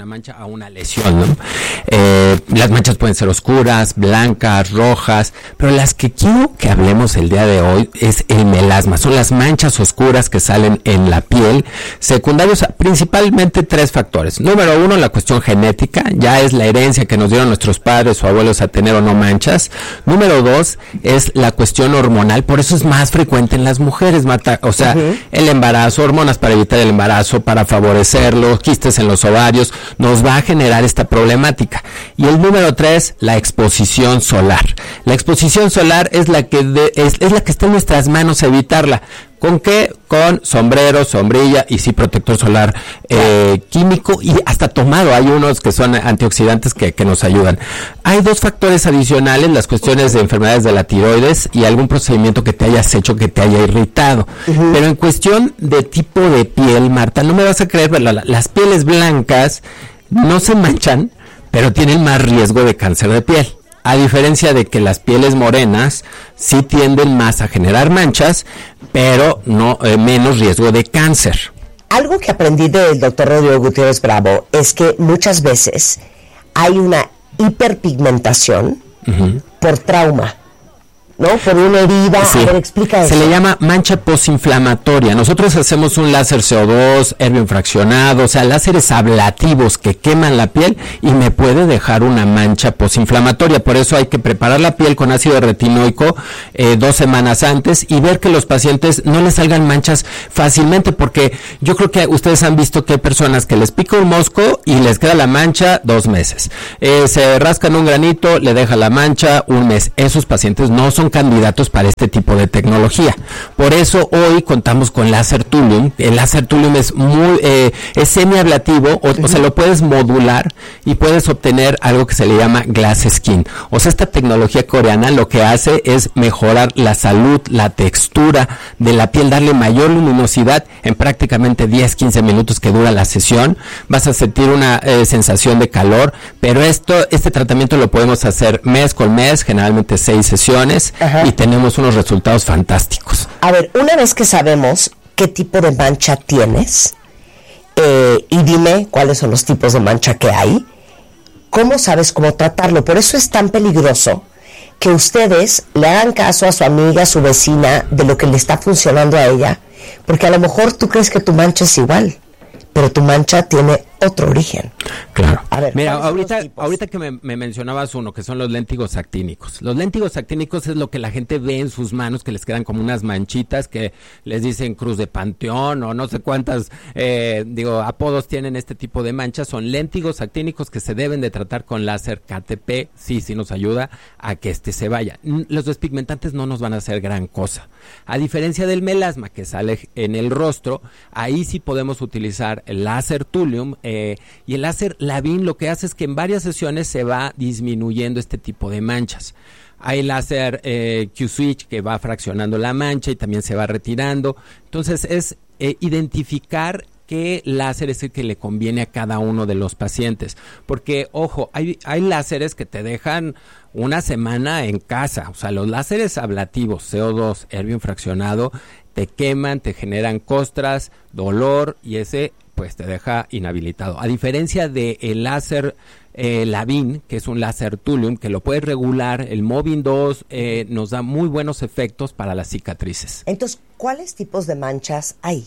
mancha a una lesión, ¿no? Las manchas pueden ser oscuras, blancas, rojas, pero las que quiero que hablemos el día de hoy es el melasma. Son las manchas oscuras que salen en la piel, secundarios a principalmente 3 factores. Número 1, la cuestión genética, ya es la herencia que nos dieron nuestros padres o abuelos a tener o no manchas. Número 2 es la cuestión hormonal, por eso es más frecuente en las mujeres, Marta, o sea, el embarazo, hormonas para evitar el embarazo, para favorecerlo, quistes en los ovarios, nos va a generar esta problemática. Y el número 3, la exposición solar. La exposición solar es la que es la que está en nuestras manos evitarla. ¿Con qué? Con sombrero, sombrilla y sí protector solar químico y hasta tomado. Hay unos que son antioxidantes que nos ayudan. Hay 2 factores adicionales, las cuestiones de enfermedades de la tiroides y algún procedimiento que te hayas hecho que te haya irritado. Pero en cuestión de tipo de piel, Marta, no me vas a creer, pero las pieles blancas no se manchan, pero tienen más riesgo de cáncer de piel. A diferencia de que las pieles morenas sí tienden más a generar manchas, pero no menos riesgo de cáncer. Algo que aprendí del doctor Rodrigo Gutiérrez Bravo es que muchas veces hay una hiperpigmentación por trauma, ¿no? Por una herida. Sí. A ver, explica eso. Se le llama mancha posinflamatoria. Nosotros hacemos un láser CO2, herbioinfraccionado, o sea, láseres ablativos que queman la piel y me puede dejar una mancha posinflamatoria. Por eso hay que preparar la piel con ácido retinoico 2 semanas antes y ver que los pacientes no les salgan manchas fácilmente, porque yo creo que ustedes han visto que hay personas que les pica un mosco y les queda la mancha 2 meses. Se rascan un granito, le deja la mancha 1 mes. Esos pacientes no son candidatos para este tipo de tecnología. Por eso hoy contamos con láser Thulium. El láser Thulium es es semiablativo, o sea, lo puedes modular y puedes obtener algo que se le llama glass skin. O sea, esta tecnología coreana lo que hace es mejorar la salud, la textura de la piel, darle mayor luminosidad en prácticamente 10-15 minutos que dura la sesión. Vas a sentir una sensación de calor, pero este tratamiento lo podemos hacer mes con mes, generalmente 6 sesiones. Y tenemos unos resultados fantásticos. A ver, una vez que sabemos qué tipo de mancha tienes, y dime cuáles son los tipos de mancha que hay, ¿cómo sabes cómo tratarlo? Por eso es tan peligroso que ustedes le hagan caso a su amiga, a su vecina, de lo que le está funcionando a ella, porque a lo mejor tú crees que tu mancha es igual, pero tu mancha tiene otro origen. Claro. A ver, mira, ahorita que me mencionabas uno, que son los léntigos actínicos. Los léntigos actínicos es lo que la gente ve en sus manos, que les quedan como unas manchitas que les dicen cruz de panteón o no sé cuántas, apodos tienen este tipo de manchas. Son léntigos actínicos que se deben de tratar con láser KTP. Sí nos ayuda a que se vaya. Los despigmentantes no nos van a hacer gran cosa. A diferencia del melasma que sale en el rostro, ahí sí podemos utilizar el láser Thulium, y el láser Lavin lo que hace es que en varias sesiones se va disminuyendo este tipo de manchas. Hay láser Q-Switch que va fraccionando la mancha y también se va retirando. Entonces es identificar qué láser es el que le conviene a cada uno de los pacientes. Porque, ojo, hay láseres que te dejan una semana en casa. O sea, los láseres ablativos, CO2, herbioinfraccionado, te queman, te generan costras, dolor y ese pues te deja inhabilitado. A diferencia de el láser Lavin, que es un láser Thulium, que lo puedes regular, el Movin 2 nos da muy buenos efectos para las cicatrices. Entonces, ¿cuáles tipos de manchas hay?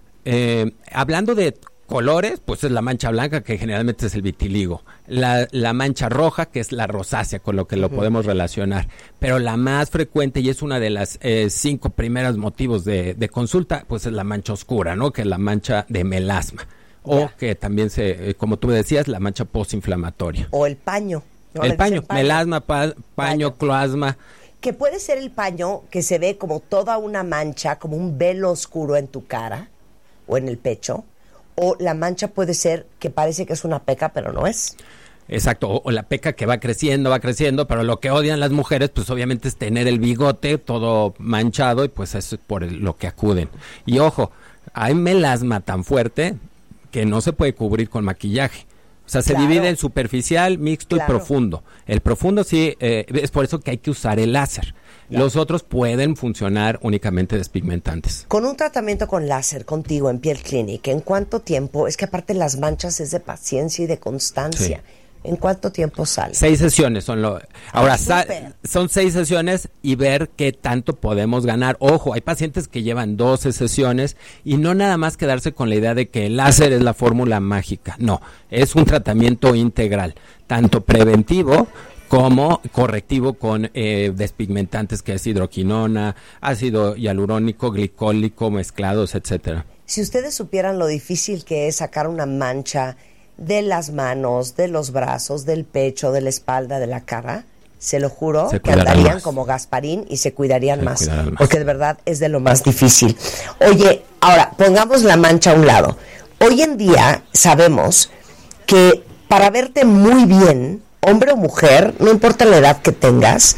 Hablando de colores, pues es la mancha blanca, que generalmente es el vitiligo. La mancha roja, que es la rosácea, con lo que lo podemos relacionar. Pero la más frecuente, y es una de las 5 primeros motivos de consulta, pues es la mancha oscura, ¿no? Que es la mancha de melasma. O que también como tú decías, la mancha posinflamatoria. O el paño. ¿no? El paño, melasma, paño, cloasma. Que puede ser el paño que se ve como toda una mancha, como un velo oscuro en tu cara o en el pecho. O la mancha puede ser que parece que es una peca, pero no es. Exacto, o la peca que va creciendo, pero lo que odian las mujeres, pues obviamente es tener el bigote todo manchado y pues eso es por lo que acuden. Y ojo, hay melasma tan fuerte que no se puede cubrir con maquillaje. O sea, se divide en superficial, mixto y profundo. El profundo sí, es por eso que hay que usar el láser. Los otros pueden funcionar únicamente despigmentantes. Con un tratamiento con láser contigo en Piel Clinic, ¿en cuánto tiempo? Es que aparte las manchas es de paciencia y de constancia. Sí. ¿En cuánto tiempo sale? 6 sesiones son lo. Ahora, son 6 sesiones y ver qué tanto podemos ganar. Ojo, hay pacientes que llevan 12 sesiones y no nada más quedarse con la idea de que el láser es la fórmula mágica. No, es un tratamiento integral, tanto preventivo como correctivo con despigmentantes, que es hidroquinona, ácido hialurónico, glicólico, mezclados, etcétera. Si ustedes supieran lo difícil que es sacar una mancha de las manos, de los brazos, del pecho, de la espalda, de la cara, se lo juro que andarían como Gasparín y se cuidarían más, porque de verdad es de lo más difícil. Oye, ahora, pongamos la mancha a un lado. Hoy en día sabemos que para verte muy bien, hombre o mujer, no importa la edad que tengas,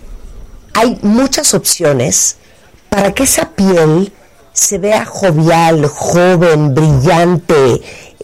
hay muchas opciones para que esa piel se vea jovial, joven, brillante,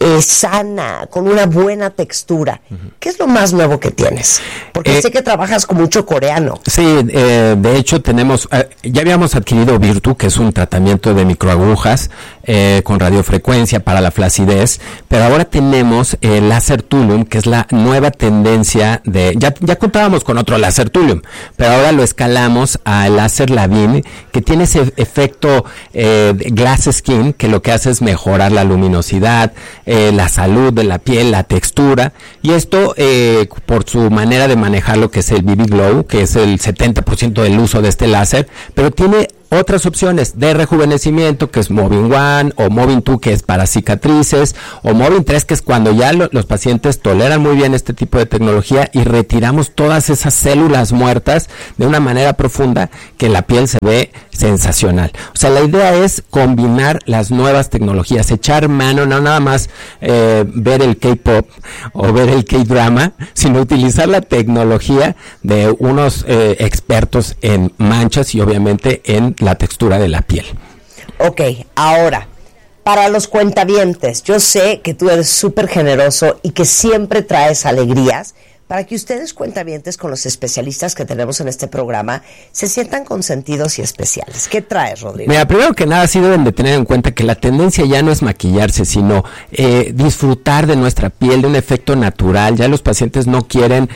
sana, con una buena textura. ¿Qué es lo más nuevo que tienes? Porque sé que trabajas con mucho coreano. Sí, de hecho tenemos, ya habíamos adquirido Virtu, que es un tratamiento de microagujas con radiofrecuencia para la flacidez, pero ahora tenemos el láser Thulium, que es la nueva tendencia de, ya contábamos con otro láser Thulium, pero ahora lo escalamos al láser Lavin, que tiene ese efecto glass skin, que lo que hace es mejorar la luminosidad, la salud de la piel, la textura, y esto por su manera de manejar lo que es el BB Glow, que es el 70% del uso de este láser, pero tiene otras opciones de rejuvenecimiento, que es Movin 1 o Movin 2, que es para cicatrices, o Movin 3, que es cuando ya los pacientes toleran muy bien este tipo de tecnología y retiramos todas esas células muertas de una manera profunda, que la piel se ve sensacional. O sea, la idea es combinar las nuevas tecnologías, echar mano, no nada más ver el K-pop o ver el K-drama, sino utilizar la tecnología de unos expertos en manchas y obviamente en la textura de la piel. Ok, ahora, para los cuentavientes, yo sé que tú eres súper generoso y que siempre traes alegrías, para que ustedes, cuentavientes, con los especialistas que tenemos en este programa, se sientan consentidos y especiales. ¿Qué traes, Rodrigo? Mira, primero que nada sí deben de tener en cuenta que la tendencia ya no es maquillarse, sino disfrutar de nuestra piel, de un efecto natural. Ya los pacientes no quieren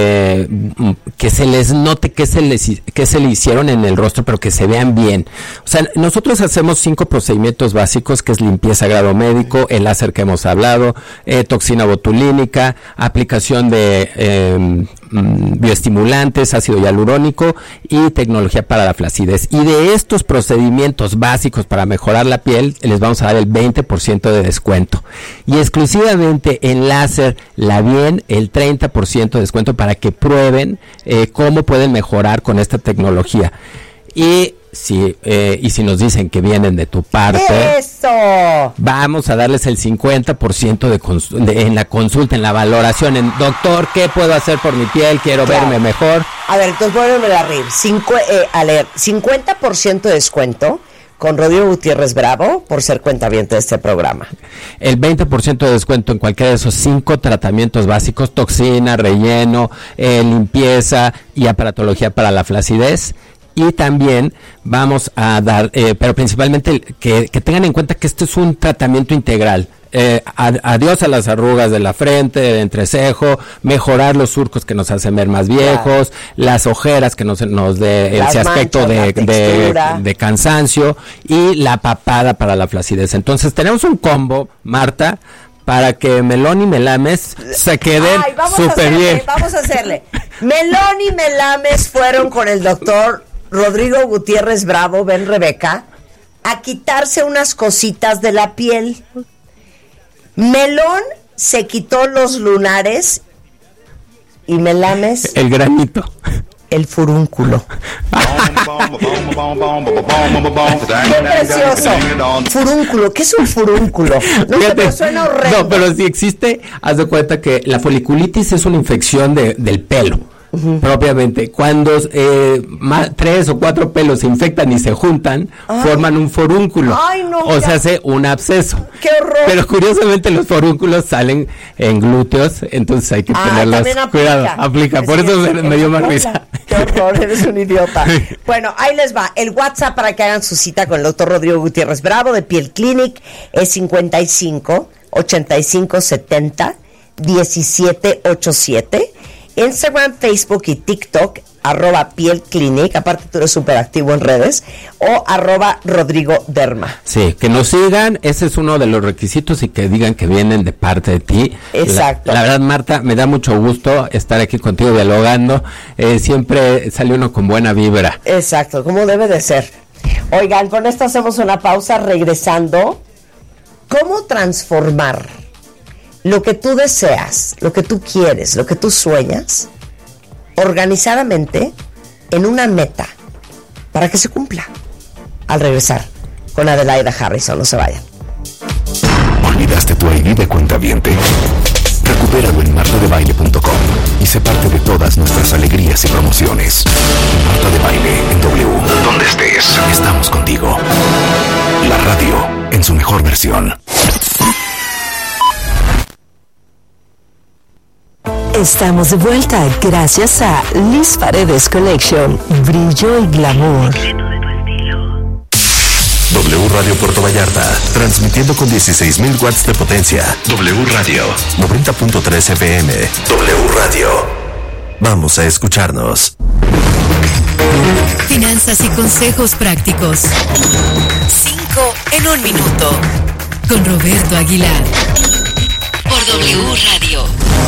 que se les note que se le hicieron en el rostro, pero que se vean bien. O sea, nosotros hacemos 5 procedimientos básicos, que es limpieza a grado médico, el láser que hemos hablado, toxina botulínica, aplicación de bioestimulantes, ácido hialurónico y tecnología para la flacidez. Y de estos procedimientos básicos para mejorar la piel, les vamos a dar el 20% de descuento. Y exclusivamente en láser Lavin, el 30% de descuento para que prueben cómo pueden mejorar con esta tecnología. Y si nos dicen que vienen de tu parte, ¡eso!, vamos a darles el 50% en la consulta, en la valoración, en doctor, ¿qué puedo hacer por mi piel? Quiero verme mejor. A ver, entonces vuelve a reír. 50% de descuento con Rodrigo Gutiérrez Bravo por ser cuentaviente de este programa. El 20% de descuento en cualquiera de esos 5 tratamientos básicos: toxina, relleno, limpieza y aparatología para la flacidez. Y también vamos a dar, pero principalmente que tengan en cuenta que este es un tratamiento integral. Adiós a las arrugas de la frente, del entrecejo, mejorar los surcos que nos hacen ver más viejos, las ojeras que nos dé ese aspecto de cansancio, y la papada para la flacidez. Entonces tenemos un combo, Marta, para que Melón y Melames se queden súper bien. Vamos a hacerle. Melón y Melames fueron con el doctor Rodrigo Gutiérrez Bravo, ven Rebeca, a quitarse unas cositas de la piel. Melón se quitó los lunares y Melames el granito, el furúnculo. ¡Qué precioso! Furúnculo, ¿qué es un furúnculo? No, pero suena horrendo. No, pero si existe, haz de cuenta que la foliculitis es una infección del pelo. propiamente. Cuando 3 o 4 pelos se infectan y se juntan, forman un forúnculo. Ay, no, o se hace un absceso. ¡Qué horror! Pero curiosamente los forúnculos salen en glúteos, entonces hay que tenerlos. Cuidado, aplica. Por eso me dio más risa. ¡Qué horror! Eres un idiota. Bueno, ahí les va. El WhatsApp para que hagan su cita con el doctor Rodrigo Gutiérrez Bravo de Piel Clinic es 55 85 70 17 87. Instagram, Facebook y TikTok, @Piel Clinic, aparte tú eres súper activo en redes, o @Rodrigo Derma. Sí, que nos sigan, ese es uno de los requisitos, y que digan que vienen de parte de ti. Exacto. La verdad, Marta, me da mucho gusto estar aquí contigo dialogando, siempre sale uno con buena vibra. Exacto, como debe de ser. Oigan, con esto hacemos una pausa, regresando. ¿Cómo transformar lo que tú deseas, lo que tú quieres, lo que tú sueñas, organizadamente en una meta para que se cumpla? Al regresar con Adelaida Harrison, no se vayan. ¿Olvidaste tu ID de cuentaviente? Recupéralo en martadebaile.com y sé parte de todas nuestras alegrías y promociones. Marta de Baile en W. Donde estés, estamos contigo. La radio en su mejor versión. Estamos de vuelta gracias a Liz Paredes Collection, brillo y glamour. W Radio Puerto Vallarta, transmitiendo con 16,000 watts de potencia. W Radio, 90.3 FM. W Radio. Vamos a escucharnos. Finanzas y consejos prácticos. 5 en 1 minuto. Con Roberto Aguilar. Por W Radio.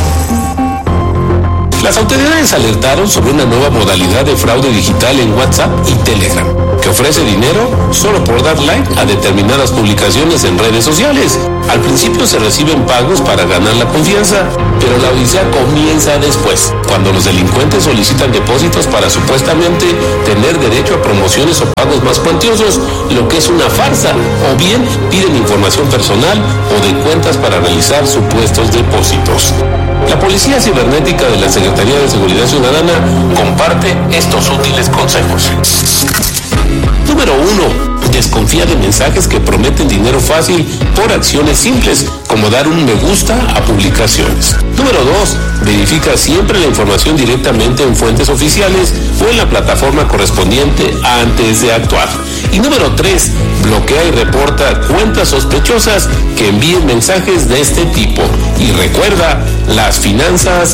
Las autoridades alertaron sobre una nueva modalidad de fraude digital en WhatsApp y Telegram, que ofrece dinero solo por dar like a determinadas publicaciones en redes sociales. Al principio se reciben pagos para ganar la confianza, pero la odisea comienza después, cuando los delincuentes solicitan depósitos para supuestamente tener derecho a promociones o pagos más cuantiosos, lo que es una farsa, o bien piden información personal o de cuentas para realizar supuestos depósitos. La Policía Cibernética de la Secretaría de Seguridad Ciudadana comparte estos útiles consejos. Número 1. Desconfía de mensajes que prometen dinero fácil por acciones simples, como dar un me gusta a publicaciones. Número 2. Verifica siempre la información directamente en fuentes oficiales o en la plataforma correspondiente antes de actuar. Y número 3. Bloquea y reporta cuentas sospechosas que envíen mensajes de este tipo. Y recuerda, las finanzas